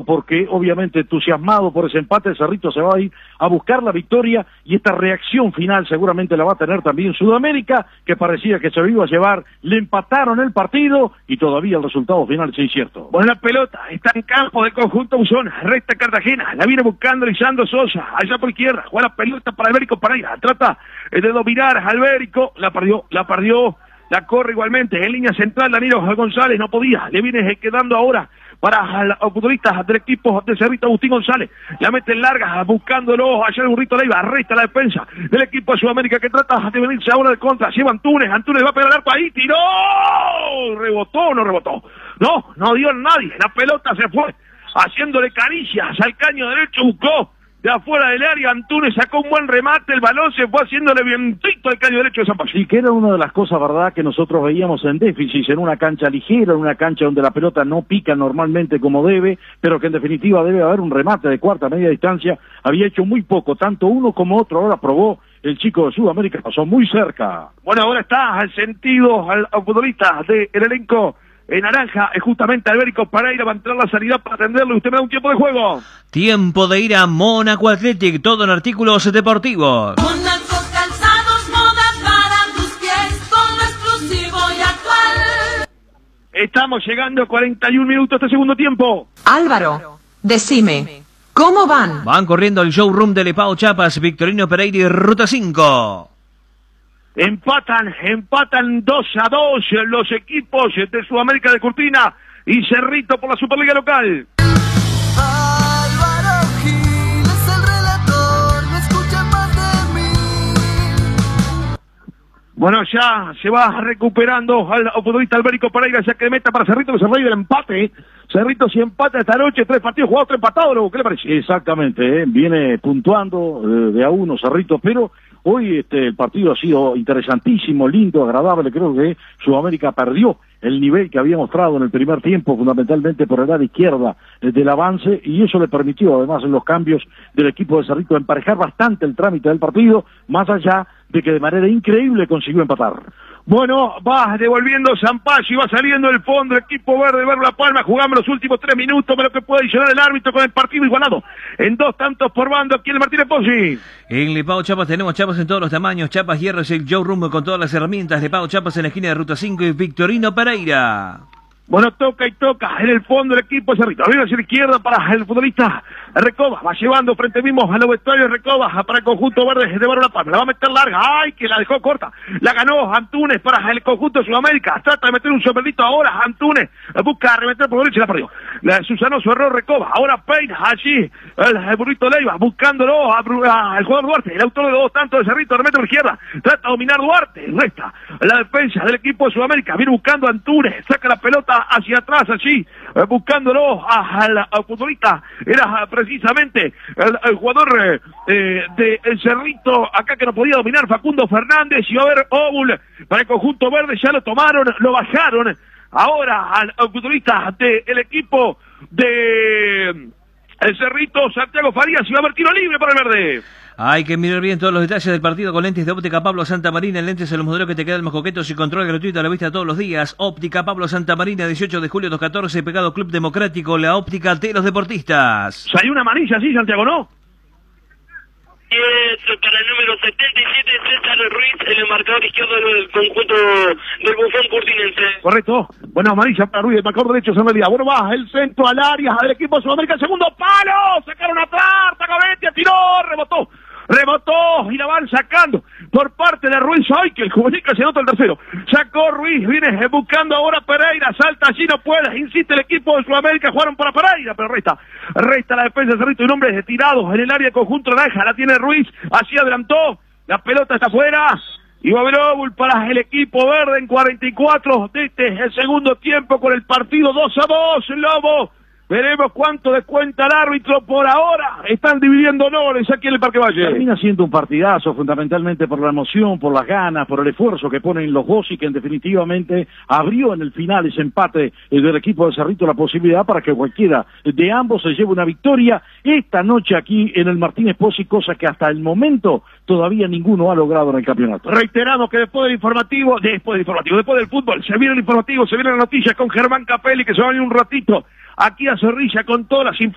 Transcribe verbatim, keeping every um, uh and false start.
porque obviamente entusiasmado por ese empate, el Cerrito se va a ir a buscar la victoria y esta reacción final seguramente la va a tener también Sudamérica, que parecía que se lo iba a llevar, le empataron el partido y todavía el resultado final es incierto. Bueno, la pelota está en campo del conjunto Usona, recta Cartagena, la viene buscando Lisandro Sosa, allá por izquierda, juega la pelota para Albérico Pereira, trata de dominar a Albérico, la perdió, la perdió, la corre igualmente, en línea central Danilo González, no podía, le viene quedando ahora para los futbolistas del equipo de Cerrito, Agustín González, la mete en larga, buscándolo allá el burrito Leiva, resta la defensa del equipo de Sudamérica que trata de venirse ahora de contra, lleva Antunes, Antunes va a pegar el arco ahí, tiró, rebotó o no rebotó, no, no dio a nadie, la pelota se fue, haciéndole caricias al caño derecho, buscó de afuera del área, Antunes sacó un buen remate, el balón se fue haciéndole vientito al caño derecho de San Pablo. Sí, que era una de las cosas, verdad, que nosotros veíamos en déficit, en una cancha ligera, en una cancha donde la pelota no pica normalmente como debe, pero que en definitiva debe haber un remate de cuarta media distancia, había hecho muy poco, tanto uno como otro, ahora probó el chico de Sudamérica, pasó muy cerca. Bueno, ahora está al sentido, al, al futbolista del elenco en naranja, es justamente Albérico Pereira, va a entrar la salida para atenderlo, usted me da un tiempo de juego. Tiempo de ir a Mónaco Athletic, todo en artículos deportivos. Mónaco Calzados, moda para tus pies, todo exclusivo y actual. Estamos llegando a cuarenta y un minutos de segundo tiempo. Álvaro, decime, ¿cómo van? Van corriendo el showroom de Lepao Chiapas, Victorino Pereira y Ruta cinco. Empatan, empatan dos a dos los equipos de Sudamérica de Cortina y Cerrito por la Superliga local. Álvaro Gil es el relator, no escucha más de mí. Bueno, ya se va recuperando al futbolista Albérico Pereira, ya que meta para Cerrito, que se rey del empate. Cerrito si empata esta noche, tres partidos jugados, tres empatados, ¿qué le parece? Exactamente, ¿eh? Viene puntuando eh, de a uno Cerrito, pero hoy este, el partido ha sido interesantísimo, lindo, agradable. Creo que Sudamérica perdió el nivel que había mostrado en el primer tiempo, fundamentalmente por el lado izquierda eh, del avance, y eso le permitió, además, en los cambios del equipo de Cerrito, emparejar bastante el trámite del partido, más allá de que de manera increíble consiguió empatar. Bueno, va devolviendo Zampayo y va saliendo el fondo, el equipo verde, Ver La Palma, jugamos los últimos tres minutos, pero que puede adicionar el árbitro con el partido igualado. En dos tantos por bando, aquí el Martínez Pozzi. En Lepao Chiapas tenemos chapas en todos los tamaños, chapas hierro es el showroom con todas las herramientas, Lepao Chiapas en la esquina de Ruta cinco y Victorino Pereira. Bueno, toca y toca en el fondo el equipo de Cerrito. Arriba hacia la izquierda para el futbolista Recoba. Va llevando frente mismo a los vestuarios Recoba para el conjunto verde de Ver La Palma. La va a meter larga. ¡Ay, que la dejó corta! La ganó Antunes para el conjunto de Sudamérica. Trata de meter un sobrelito ahora. Antunes busca remeter por derecha y la perdió. La Susano su error Recoba. Ahora peina allí el, el burrito Leiva buscándolo al jugador Duarte. El autor de dos tantos de Cerrito. Remete por izquierda. Trata de dominar Duarte. Resta la defensa del equipo de Sudamérica. Viene buscando a Antunes. Saca la pelota hacia atrás allí, eh, buscándolo al futbolista, era precisamente el, el jugador eh, de El Cerrito, acá que no podía dominar, Facundo Fernández, y va a haber Obul para el conjunto verde, ya lo tomaron, lo bajaron, ahora al, al futbolista del equipo de El Cerrito, Santiago Farías, y va a haber tiro libre para el verde. Hay que mirar bien todos los detalles del partido con lentes de Óptica Pablo Santa Marina, lentes a los modelos que te quedan más coquetos y control gratuito a la vista todos los días. Óptica Pablo Santa Marina, dieciocho de julio doscientos catorce, pegado Club Democrático, la óptica de los deportistas. Salió una amarilla, sí, Santiago, ¿no? diez para el número setenta y siete, César Ruiz, en el marcador izquierdo del conjunto del Bufón Curtinense. Correcto. Bueno, amarilla para Ruiz, el marcador derecho es en realidad. Bueno, va el centro al área del equipo de Sudamérica, segundo palo, sacaron atrás, Tagavetia, tiró, rebotó. Rebotó y la van sacando por parte de Ruiz. ¡Ay, que el juvenil se anota el tercero! Sacó Ruiz, viene buscando ahora Pereira, salta allí, no puede, insiste el equipo de Sudamérica, jugaron para Pereira, pero resta, resta la defensa de Cerrito y nombres tirados en el área conjunto naranja, la tiene Ruiz, así adelantó, la pelota está afuera, y va a haber Obul para el equipo verde en cuarenta y cuatro de este el segundo tiempo con el partido dos a dos, Lobo. Veremos cuánto descuenta el árbitro por ahora. Están dividiendo honores aquí en el Parque Valle. Termina siendo un partidazo, fundamentalmente por la emoción, por las ganas, por el esfuerzo que ponen los dos y que definitivamente abrió en el final ese empate del equipo de Cerrito la posibilidad para que cualquiera de ambos se lleve una victoria esta noche aquí en el Martínez Pozzi, cosa que hasta el momento todavía ninguno ha logrado en el campeonato. Reiteramos que después del informativo, después del informativo, después del fútbol, se viene el informativo, se viene la noticia con Germán Capelli, que se va a venir un ratito aquí a Zorrilla con todas las